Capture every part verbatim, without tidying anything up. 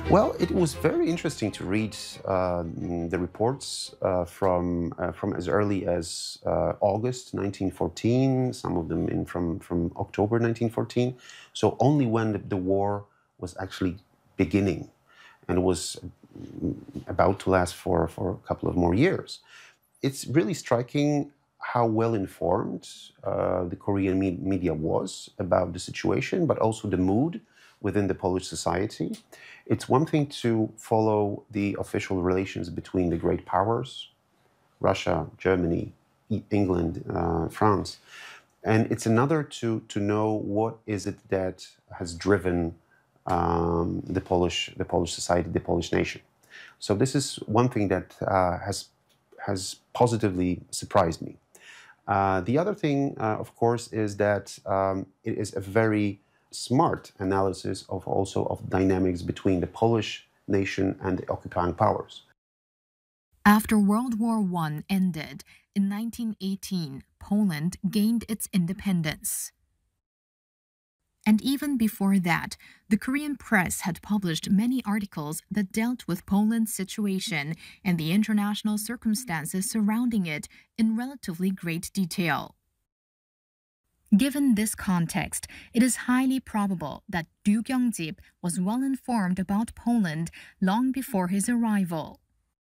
Well, it was very interesting to read uh, the reports uh, from uh, from as early as uh, August nineteen fourteen. Some of them in from from October nineteen fourteen. So only when the, the war was actually beginning, and was mm, about to last for for a couple of more years. It's really striking how well informed uh, the Korean me- media was about the situation, but also the mood within the Polish society. It's one thing to follow the official relations between the great powers, Russia, Germany, E- England, uh, France, and it's another to to know what is it that has driven um, the Polish the Polish society, the Polish nation. So this is one thing that uh, has has positively surprised me. Uh, the other thing, uh, of course, is that um, it is a very smart analysis of also of dynamics between the Polish nation and the occupying powers. After World War One ended in nineteen eighteen, Poland gained its independence. And even before that, the Korean press had published many articles that dealt with Poland's situation and the international circumstances surrounding it in relatively great detail. Given this context, it is highly probable that Ryu Gyeong-jip was well informed about Poland long before his arrival.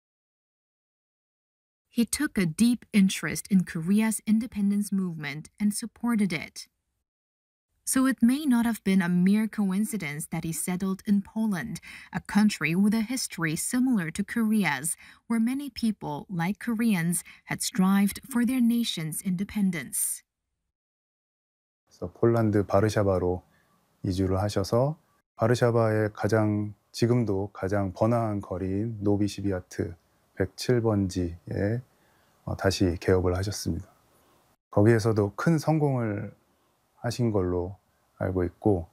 He took a deep interest in Korea's independence movement and supported it. So it may not have been a mere coincidence that he settled in Poland, a country with a history similar to Korea's, where many people, like Koreans, had strived for their nation's independence. 그래서 폴란드 바르샤바로 이주를 하셔서 바르샤바의 가장 지금도 가장 번화한 거리인 노비시비아트 백칠 번지에 다시 개업을 하셨습니다. 거기에서도 큰 성공을 하신 걸로 알고 있고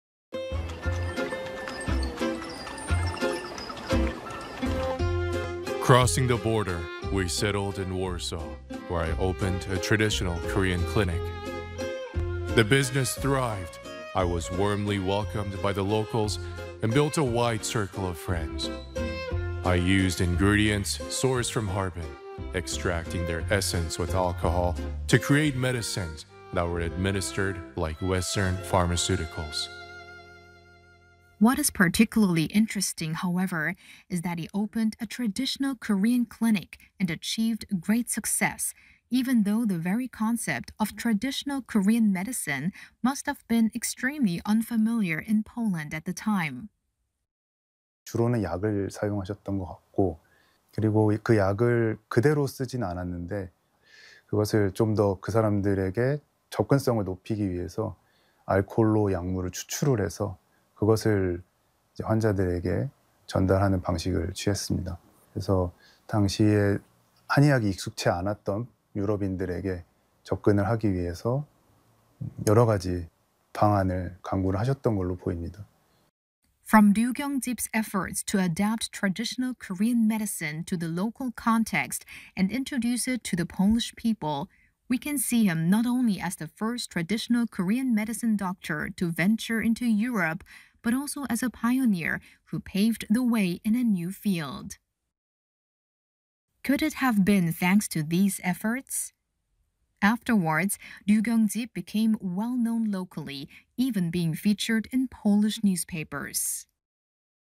Crossing the border, we settled in Warsaw, where I opened a traditional Korean clinic. The business thrived. I was warmly welcomed by the locals and built a wide circle of friends. I used ingredients sourced from Harbin, extracting their essence with alcohol to create medicines that were administered like Western pharmaceuticals. What is particularly interesting, however, is that he opened a traditional Korean clinic and achieved great success, even though the very concept of traditional Korean medicine must have been extremely unfamiliar in Poland at the time. 주로는 약을 사용하셨던 것 같고 그리고 그 약을 그대로 쓰진 않았는데 그것을 좀 더 그 사람들에게 접근성을 높이기 위해서 알코올로 약물을 추출을 해서 그것을 이제 환자들에게 전달하는 방식을 취했습니다. 그래서 당시에 한의학이 익숙치 않았던 유럽인들에게 접근을 하기 위해서 여러 가지 방안을 강구를 하셨던 걸로 보입니다. From Ryu Gyeong-jip's efforts to adapt traditional Korean medicine to the local context and introduce it to the Polish people, we can see him not only as the first traditional Korean medicine doctor to venture into Europe, but also as a pioneer who paved the way in a new field. Could it have been thanks to these efforts? Afterwards, Ryu Gyeong-jip became well known locally, even being featured in Polish newspapers.